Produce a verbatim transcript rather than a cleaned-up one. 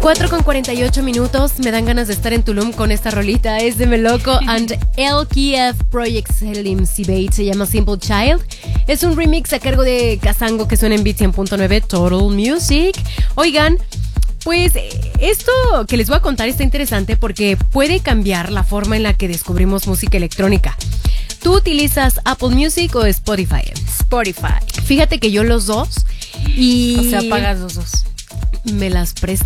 cuatro con cuarenta y ocho minutos. Me dan ganas de estar en Tulum con esta rolita. Es de Meloco and L K F Project Selim Sibate. Se llama Simple Child. Es un remix a cargo de Kazango que suena en Beat cien punto nueve Total Music. Oigan, pues esto que les voy a contar está interesante porque puede cambiar la forma en la que descubrimos música electrónica. ¿Tú utilizas Apple Music o Spotify? Spotify. Fíjate que yo los dos y... O sea, pagas los dos. Me las presto.